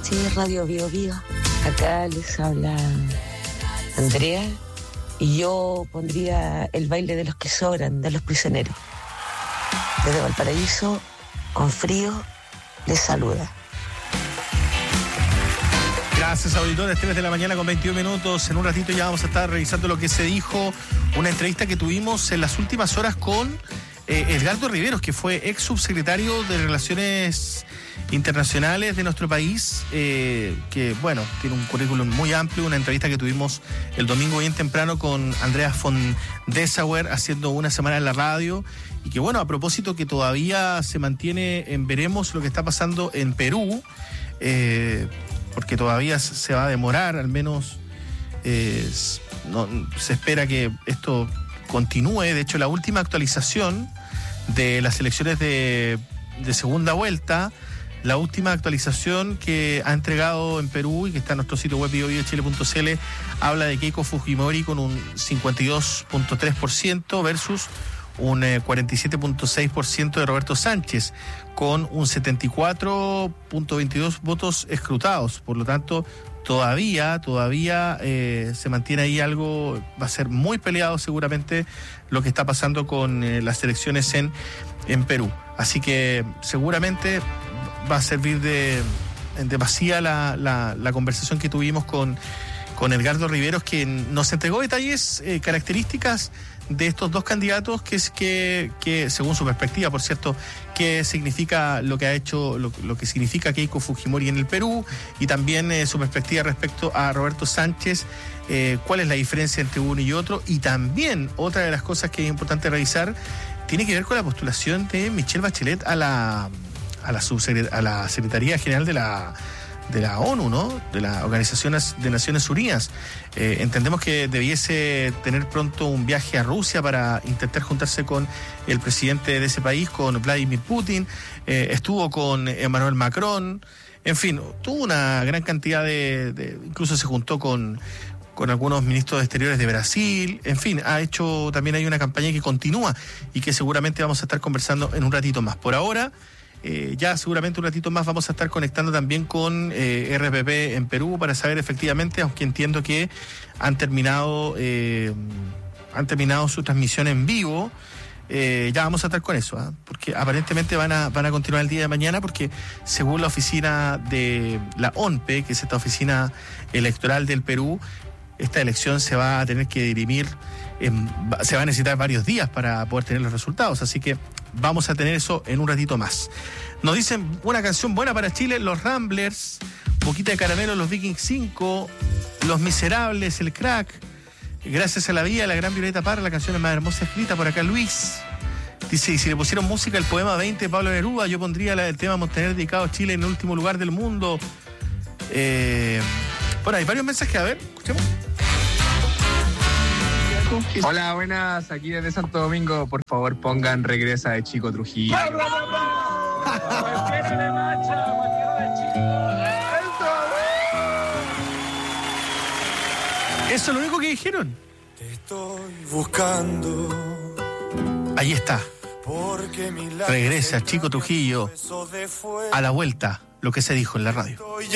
noches, Radio Bio Bio. Acá les habla Andrea y yo pondría el baile de los que sobran, de los prisioneros. Desde Valparaíso, con frío, les saluda. Gracias, auditores. 3 de la mañana con 21 minutos. En un ratito ya vamos a estar revisando lo que se dijo, una entrevista que tuvimos en las últimas horas con Edgardo Riveros, que fue ex subsecretario de Relaciones Internacionales de nuestro país, que, bueno, tiene un currículum muy amplio. Una entrevista que tuvimos el domingo bien temprano con Andreas von Dessauer, haciendo una semana en la radio. Y que, bueno, a propósito que todavía se mantiene en veremos lo que está pasando en Perú, porque todavía se va a demorar, al menos no, se espera que esto continúe. De hecho, la última actualización de las elecciones de segunda vuelta, la última actualización que ha entregado en Perú y que está en nuestro sitio web biobiochile.cl, habla de Keiko Fujimori con un 52.3% versus un 47.6% de Roberto Sánchez, con un 74.22 votos escrutados. Por lo tanto, todavía se mantiene ahí algo. Va a ser muy peleado seguramente lo que está pasando con las elecciones en Perú. Así que seguramente va a servir de demasía la conversación que tuvimos con Edgardo Riveros, que nos entregó detalles, características de estos dos candidatos, que según su perspectiva, por cierto, qué significa lo que ha hecho, lo que significa Keiko Fujimori en el Perú, y también su perspectiva respecto a Roberto Sánchez, cuál es la diferencia entre uno y otro. Y también otra de las cosas que es importante revisar tiene que ver con la postulación de Michelle Bachelet a la Secretaría General de la ONU, ¿no? De la Organización de Naciones Unidas. Entendemos que debiese tener pronto un viaje a Rusia para intentar juntarse con el presidente de ese país, con Vladimir Putin. Estuvo con Emmanuel Macron. En fin, tuvo una gran cantidad incluso se juntó con algunos ministros de Exteriores de Brasil. En fin, también hay una campaña que continúa y que seguramente vamos a estar conversando en un ratito más. Por ahora, ya seguramente un ratito más vamos a estar conectando también con RPP en Perú para saber efectivamente, aunque entiendo que han terminado su transmisión en vivo. Ya vamos a estar con eso, porque aparentemente van a continuar el día de mañana, porque según la oficina de la ONPE, que es esta oficina electoral del Perú, esta elección se va a tener que dirimir, se va a necesitar varios días para poder tener los resultados, así que vamos a tener eso en un ratito más. Nos dicen una canción buena para Chile, los Ramblers, Boquita de Caramelo, los Vikings 5, Los Miserables, el Crack, Gracias a la Vida, la Gran Violeta Parra, la canción es más hermosa escrita. Por acá Luis dice, y si le pusieron música el poema 20 de Pablo Neruda, yo pondría el tema Montaner dedicado a Chile en el último lugar del mundo. Bueno, hay varios mensajes, a ver, escuchemos. Hola, buenas, aquí desde Santo Domingo. Por favor, pongan Regresa de Chico Trujillo. Eso es lo único que dijeron. Te estoy buscando. Ahí está. Regresa Chico Trujillo. A la vuelta, lo que se dijo en la radio.